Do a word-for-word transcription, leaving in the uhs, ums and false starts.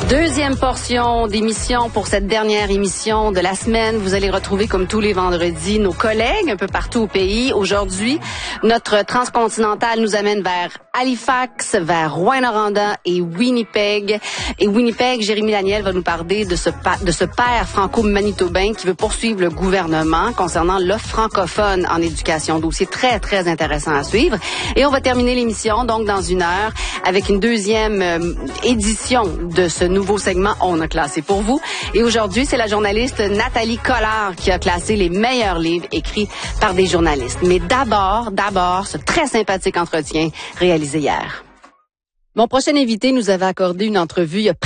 Deuxième portion d'émission pour cette dernière émission de la semaine. Vous allez retrouver, comme tous les vendredis, nos collègues un peu partout au pays. Aujourd'hui, notre transcontinental nous amène vers Halifax, vers Rouyn-Noranda et Winnipeg. Et Winnipeg, Jérémy Laniel va nous parler de ce, pa- de ce père franco-manitobain qui veut poursuivre le gouvernement concernant l'offre francophone en éducation. Dossier très, très intéressant à suivre. Et on va terminer l'émission, donc, dans une heure, avec une deuxième euh, édition de ce nouveau segment On a classé pour vous. Et aujourd'hui, c'est la journaliste Nathalie Collard qui a classé les meilleurs livres écrits par des journalistes. Mais d'abord, d'abord, ce très sympathique entretien réalisé hier. Mon prochain invité nous avait accordé une entrevue il y a